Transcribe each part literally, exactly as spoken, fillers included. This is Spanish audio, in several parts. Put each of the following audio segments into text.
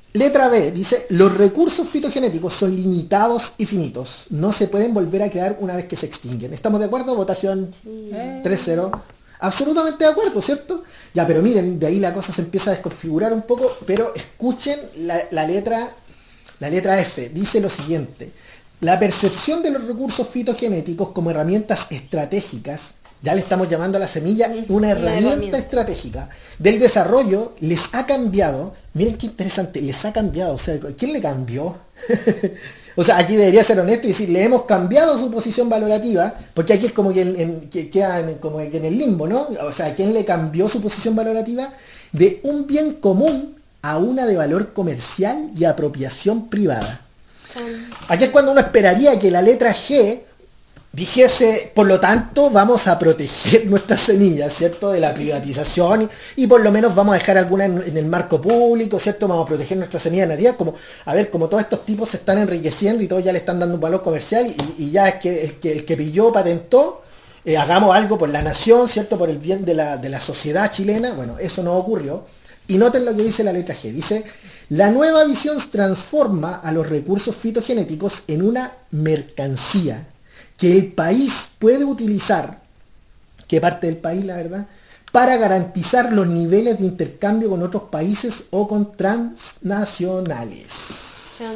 Letra B dice, los recursos fitogenéticos son limitados y finitos. No se pueden volver a crear una vez que se extinguen. ¿Estamos de acuerdo? Votación Sí. tres cero. Absolutamente de acuerdo, ¿cierto? Ya, pero miren, de ahí la cosa se empieza a desconfigurar un poco, pero escuchen la, la letra, la letra F. Dice lo siguiente. La percepción de los recursos fitogenéticos como herramientas estratégicas, ya le estamos llamando a la semilla una Una herramienta, herramienta. estratégica del desarrollo, les ha cambiado, miren qué interesante, les ha cambiado, o sea, ¿quién le cambió? O sea, aquí debería ser honesto y decir, le hemos cambiado su posición valorativa, porque aquí es como que, en, en- que queda en, como que en el limbo, ¿no? O sea, ¿quién le cambió su posición valorativa? De un bien común a una de valor comercial y apropiación privada. Aquí es cuando uno esperaría que la letra G dijese, por lo tanto, vamos a proteger nuestras semillas, ¿cierto? De la privatización y, y por lo menos vamos a dejar alguna en, en el marco público, ¿cierto? Vamos a proteger nuestras semillas nativas, como, a ver, como todos estos tipos se están enriqueciendo y todos ya le están dando un valor comercial y, y ya es que el que, el que pilló, patentó, eh, hagamos algo por la nación, ¿cierto? Por el bien de la, de la sociedad chilena. Bueno, eso no ocurrió. Y noten lo que dice la letra G. Dice, la nueva visión transforma a los recursos fitogenéticos en una mercancía que el país puede utilizar, que parte del país, la verdad, para garantizar los niveles de intercambio con otros países o con transnacionales. Chan.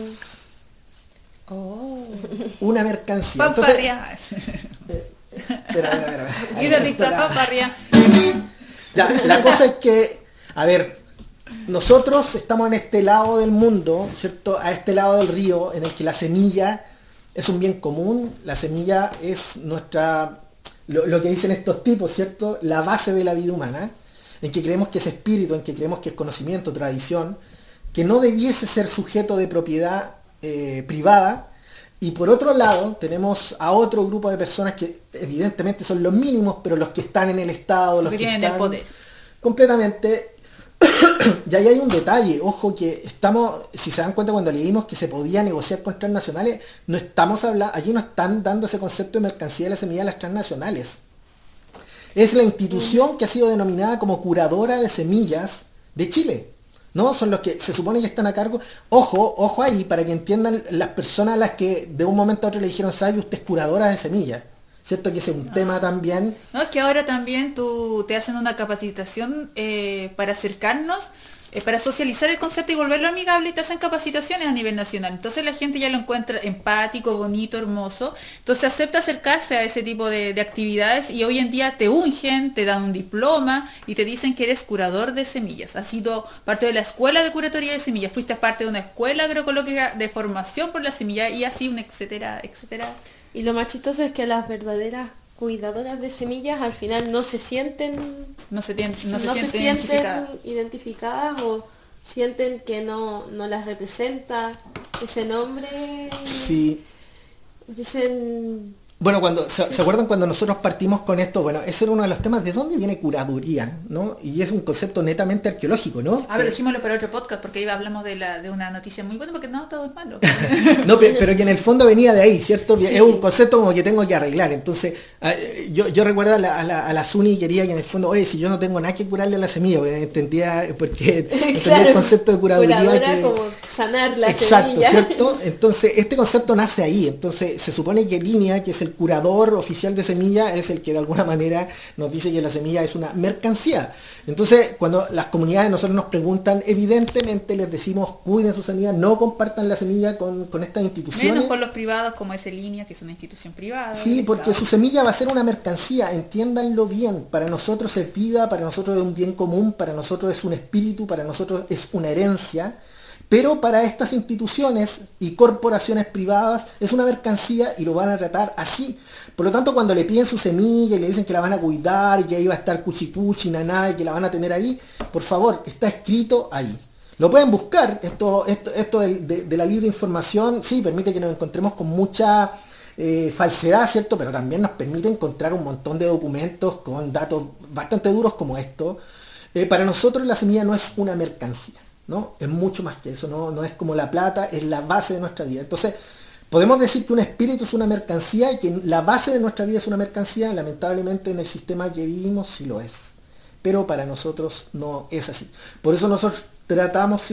Oh. Una mercancía. Entonces, Fanfarria. espera, espera, espera. Ahí Dice está, Víctor, toca. fanfarria. Ya, la cosa es que, a ver, nosotros estamos en este lado del mundo, ¿cierto? A este lado del río, en el que la semilla es un bien común, la semilla es nuestra, lo, lo que dicen estos tipos, ¿cierto? La base de la vida humana, en que creemos que es espíritu, en que creemos que es conocimiento, tradición, que no debiese ser sujeto de propiedad eh, privada. Y por otro lado, tenemos a otro grupo de personas que evidentemente son los mínimos, pero los que están en el Estado, los Que que tienen están el poder. completamente. Y ahí hay un detalle, ojo, que estamos, si se dan cuenta cuando leímos que se podía negociar con transnacionales, no estamos hablando, allí no están dando ese concepto de mercancía de la semilla a las transnacionales. Es la institución que ha sido denominada como curadora de semillas de Chile. ¿No? Son los que se supone que están a cargo. Ojo, ojo ahí, para que entiendan las personas a las que de un momento a otro le dijeron, ¿sabe? Usted es curadora de semillas. ¿Cierto? Que ese es un tema también. No, es que ahora también tú te hacen una capacitación eh, para acercarnos, eh, para socializar el concepto y volverlo amigable, y te hacen capacitaciones a nivel nacional. Entonces la gente ya lo encuentra empático, bonito, hermoso. Entonces acepta acercarse a ese tipo de, de actividades y hoy en día te ungen, te dan un diploma y te dicen que eres curador de semillas. Has sido parte de la escuela de curatoría de semillas, fuiste parte de una escuela agroecológica de formación por la semilla y así un etcétera, etcétera. Y lo más chistoso es que las verdaderas cuidadoras de semillas al final no se sienten, No se, tien- no no se se sienten sienten identificadas. identificadas o sienten que no, no las representa ese nombre. Sí. Dicen, Bueno, cuando ¿se, ¿se acuerdan cuando nosotros partimos con esto? Bueno, ese era uno de los temas, ¿de dónde viene curaduría? ¿No? Y es un concepto netamente arqueológico, ¿no? A ver, dijimoslo para otro podcast porque ahí hablamos de, la, de una noticia muy buena porque no, todo es malo. No, pe- pero que en el fondo venía de ahí, ¿cierto? Sí. Es un concepto como que tengo que arreglar. Entonces, a- yo, yo recuerdo a la, a la, a la Suni quería que en el fondo, oye, si yo no tengo nada que curarle a la semilla, porque entendía, porque entendía claro, el concepto de curaduría. curadora que- como sanar la Exacto, semilla. ¿cierto? Entonces, este concepto nace ahí. Entonces, se supone que Línea, que es el curador oficial de semilla, es el que de alguna manera nos dice que la semilla es una mercancía. Entonces, cuando las comunidades nosotros nos preguntan, evidentemente les decimos, cuiden su semilla, no compartan la semilla con, con estas instituciones. Menos con los privados como es Línea, que es una institución privada. Sí, del porque Estado. su semilla va a ser una mercancía, entiéndanlo bien. Para nosotros es vida, para nosotros es un bien común, para nosotros es un espíritu, para nosotros es una herencia. Pero para estas instituciones y corporaciones privadas es una mercancía y lo van a tratar así. Por lo tanto, cuando le piden su semilla y le dicen que la van a cuidar y que ahí va a estar cuchicuchi, naná y que la van a tener ahí, por favor, está escrito ahí. Lo pueden buscar, esto, esto, esto de, de- de la libre información, sí, permite que nos encontremos con mucha eh, falsedad, ¿cierto? Pero también nos permite encontrar un montón de documentos con datos bastante duros como esto. Eh, para nosotros la semilla no es una mercancía, ¿no? Es mucho más que eso, no, no es como la plata, es la base de nuestra vida. Entonces, podemos decir que un espíritu es una mercancía y que la base de nuestra vida es una mercancía, lamentablemente en el sistema que vivimos sí lo es. Pero para nosotros no es así. Por eso nosotros tratamos